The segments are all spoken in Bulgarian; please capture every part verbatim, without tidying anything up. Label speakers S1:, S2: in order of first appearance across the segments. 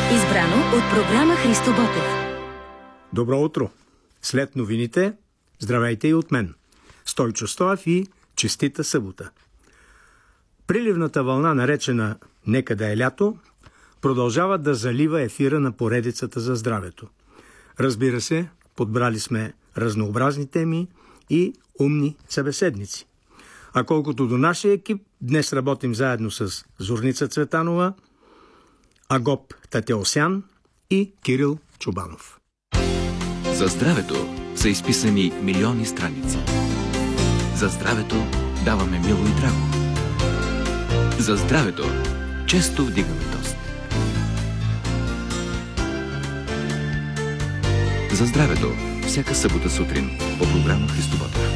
S1: Избрано от програма Христо Ботев.
S2: Добро утро! След новините, здравейте и от мен. Стойчо Стоев и честита събота. Приливната вълна, наречена "Нека да е лято", продължава да залива ефира на поредицата за здравето. Разбира се, подбрали сме разнообразни теми и умни събеседници. А колкото до нашия екип, днес работим заедно с Зорница Цветанова, Агоп Татеосян и Кирил Чубанов.
S3: За здравето са изписани милиони страници. За здравето даваме мило и драго. За здравето често вдигаме тост. За здравето всяка събота сутрин по програма Христо Ботев.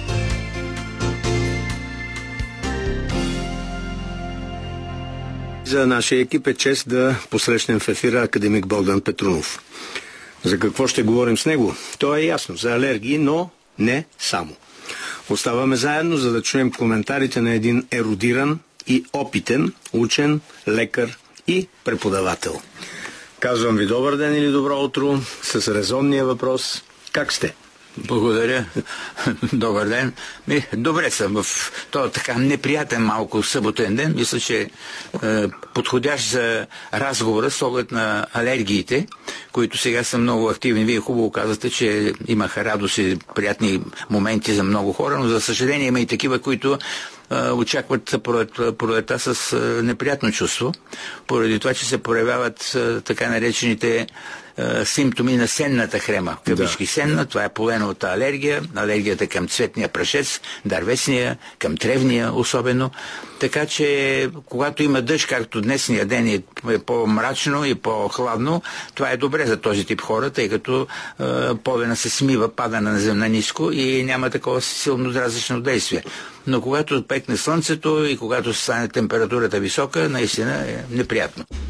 S2: За нашия екип е чест да посрещнем в ефира академик Богдан Петрунов. За какво ще говорим с него? То е ясно, за алергии, но не само. Оставаме заедно, за да чуем коментарите на един ерудиран и опитен учен, лекар и преподавател. Казвам ви добър ден или добро утро с резонния въпрос: как сте?
S4: Благодаря. Добър ден. Ми, добре съм в този така неприятен малко съботен ден. Мисля, че е, подходящ за разговора с оглед на алергиите, които сега са много активни. Вие хубаво казвате, че имаха радост и приятни моменти за много хора, но за съжаление има и такива, които е, очакват пролета с е, неприятно чувство, поради това, че се проявяват е, така наречените симптоми на сенната хрема. Кавички да. Сенна, това е поленовата алергия, алергията към цветния прашец, дървесния, към тревния особено. Така че, когато има дъжд, както днесния ден е по-мрачно и по-хладно, това е добре за този тип хора, тъй като е, полена се смива, пада на земя ниско и няма такова силно дразнично действие. Но когато пекне слънцето и когато стане температурата висока, наистина е неприятно.